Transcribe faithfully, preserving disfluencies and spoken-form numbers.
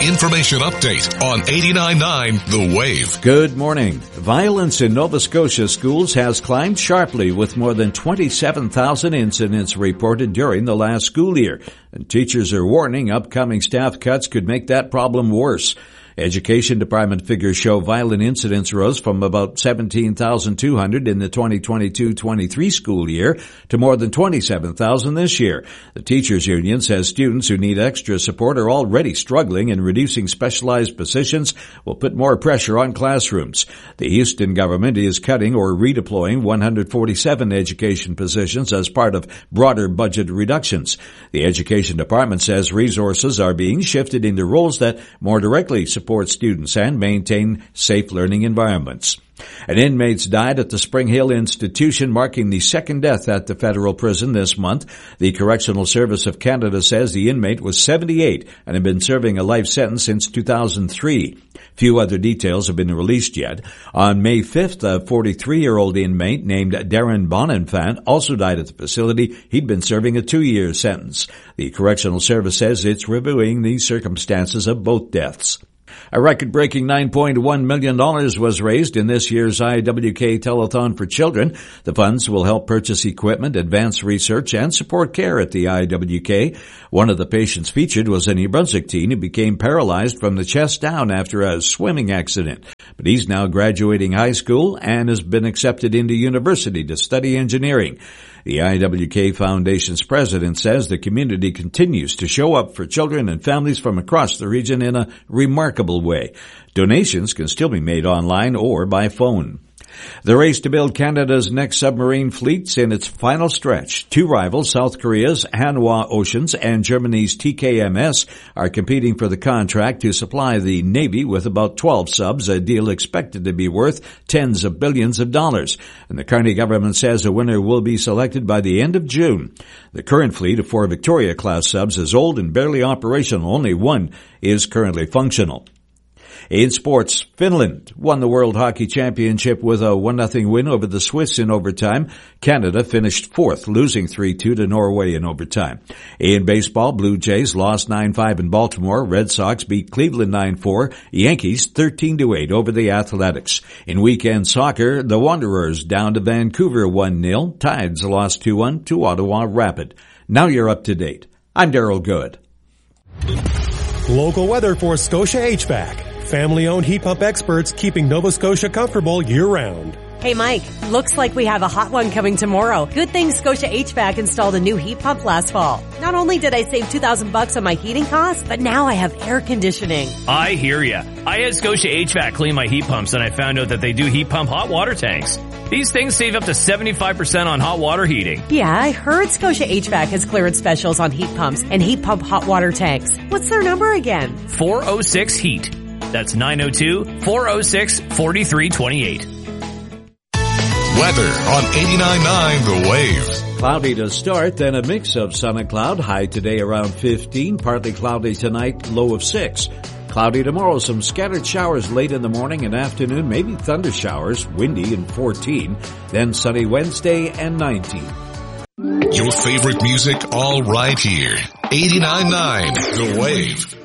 information update on eighty-nine point nine The Wave. Good morning. Violence in Nova Scotia schools has climbed sharply with more than twenty-seven thousand incidents reported during the last school year. And teachers are warning upcoming staff cuts could make that problem worse. Education Department figures show violent incidents rose from about seventeen thousand two hundred in the twenty twenty-two twenty-three school year to more than twenty-seven thousand this year. The Teachers Union says students who need extra support are already struggling, and reducing specialized positions will put more pressure on classrooms. The Houston government is cutting or redeploying one hundred forty-seven education positions as part of broader budget reductions. The Education Department says resources are being shifted into roles that more directly support support students and maintain safe learning environments. An inmate's died at the Spring Hill Institution, marking the second death at the federal prison this month. The Correctional Service of Canada says the inmate was seventy-eight and had been serving a life sentence since two thousand three. Few other details have been released yet. On May fifth, a forty-three-year-old inmate named Darren Bonenfant also died at the facility. He'd been serving a two-year sentence. The Correctional Service says it's reviewing the circumstances of both deaths. A record-breaking nine point one million dollars was raised in this year's I W K Telethon for Children. The funds will help purchase equipment, advance research, and support care at the I W K. One of the patients featured was a New Brunswick teen who became paralyzed from the chest down after a swimming accident. But he's now graduating high school and has been accepted into university to study engineering. The I W K Foundation's president says the community continues to show up for children and families from across the region in a remarkable way. Donations can still be made online or by phone. The race to build Canada's next submarine fleet's in its final stretch. Two rivals, South Korea's Hanwha Oceans and Germany's T K M S, are competing for the contract to supply the Navy with about twelve subs, a deal expected to be worth tens of billions of dollars. And the Carney government says a winner will be selected by the end of June. The current fleet of four Victoria-class subs is old and barely operational. Only one is currently functional. In sports, Finland won the World Hockey Championship with a one nothing win over the Swiss in overtime. Canada finished fourth, losing three two to Norway in overtime. In baseball, Blue Jays lost nine five in Baltimore. Red Sox beat Cleveland nine four. Yankees thirteen to eight over the Athletics. In weekend soccer, the Wanderers down to Vancouver one nil. Tides lost two one to Ottawa Rapid. Now you're up to date. I'm Daryl Good. Local weather for Scotia H V A C. Family-owned heat pump experts keeping Nova Scotia comfortable year-round. Hey Mike, looks like we have a hot one coming tomorrow. Good thing Scotia H V A C installed a new heat pump last fall. Not only did I save two thousand bucks on my heating costs, but now I have air conditioning. I hear ya. I had Scotia H V A C clean my heat pumps and I found out that they do heat pump hot water tanks. These things save up to seventy-five percent on hot water heating. Yeah, I heard Scotia H V A C has clearance specials on heat pumps and heat pump hot water tanks. What's their number again? four oh six heat. That's nine oh two, four oh six, four three two eight. Weather on eighty-nine point nine The Wave. Cloudy to start, then a mix of sun and cloud. High today around fifteen, partly cloudy tonight, low of six. Cloudy tomorrow, some scattered showers late in the morning and afternoon, maybe thunder showers, windy and fourteen. Then sunny Wednesday and nineteen. Your favorite music all right here. eighty-nine point nine The Wave.